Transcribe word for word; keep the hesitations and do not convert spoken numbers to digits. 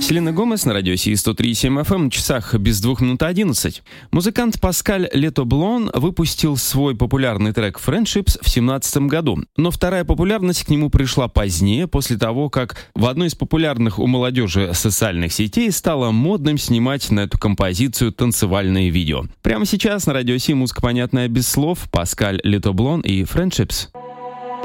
Селена Гомес на радио Си сто три и семь эф эм, на часах без двух минут одиннадцать. Музыкант Паскаль Летоблон выпустил свой популярный трек «Friendships» в семнадцатом году, но вторая популярность к нему пришла позднее, после того, как в одной из популярных у молодежи социальных сетей стало модным снимать на эту композицию танцевальные видео. Прямо сейчас на радио Си музыка, понятная без слов, Паскаль Летоблон и «Friendships».